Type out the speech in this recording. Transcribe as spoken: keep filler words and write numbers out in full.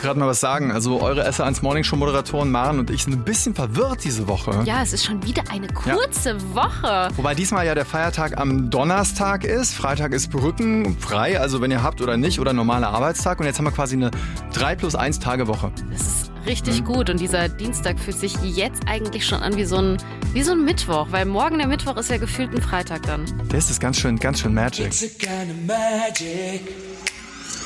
wollte gerade mal was sagen. Also eure S eins Morning Show Moderatoren Maren und ich sind ein bisschen verwirrt diese Woche. Ja, es ist schon wieder eine kurze ja. Woche. Wobei diesmal ja der Feiertag am Donnerstag ist. Freitag ist brückenfrei, also wenn ihr habt oder nicht, oder normaler Arbeitstag. Und jetzt haben wir quasi eine drei plus eins Tage Woche. Das ist richtig mhm. gut. Und dieser Dienstag fühlt sich jetzt eigentlich schon an wie so ein, wie so ein Mittwoch. Weil morgen der Mittwoch ist ja gefühlt ein Freitag dann. Das ist ganz schön, ganz schön Magic. It's a kind of magic.